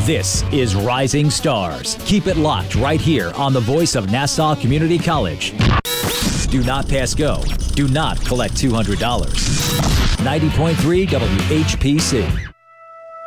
This is Rising Stars. Keep it locked right here on the voice of Nassau Community College. Do not pass go. Do not collect $200. 90.3 WHPC.